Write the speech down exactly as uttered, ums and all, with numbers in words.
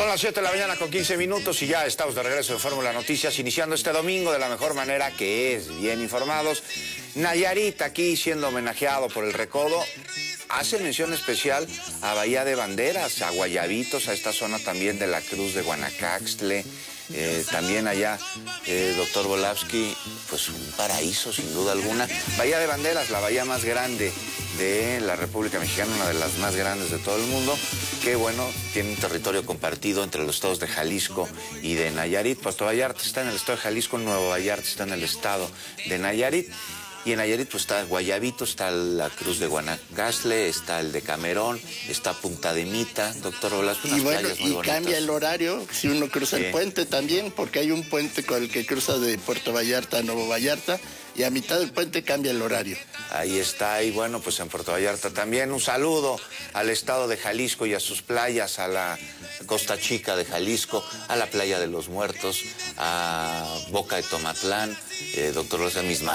Son las siete de la mañana con quince minutos y ya estamos de regreso en Fórmula Noticias, iniciando este domingo de la mejor manera, que es bien informados. Nayarit, aquí siendo homenajeado por el Recodo, hace mención especial a Bahía de Banderas, a Guayabitos, a esta zona también de la Cruz de Guanacaxtle. Eh, también allá, eh, doctor Volavsky, pues un paraíso sin duda alguna. Bahía de Banderas, la bahía más grande de la República Mexicana, una de las más grandes de todo el mundo, que bueno, tiene un territorio compartido entre los estados de Jalisco y de Nayarit. Puerto Vallarta está en el estado de Jalisco, Nuevo Vallarta está en el estado de Nayarit. Y en Nayarit pues está Guayabito, está la Cruz de Guanacaxtle, está el de Camerón, está Punta de Mita, doctor Velasco, unas y bueno, playas muy y bonitas. Cambia el horario si uno cruza Sí. el puente también, porque hay un puente con el que cruza de Puerto Vallarta a Nuevo Vallarta, y a mitad del puente cambia el horario. Ahí está, y bueno, pues en Puerto Vallarta también un saludo al estado de Jalisco y a sus playas, a la Costa Chica de Jalisco, a la Playa de los Muertos, a Boca de Tomatlán, eh, doctor Rosa Misma.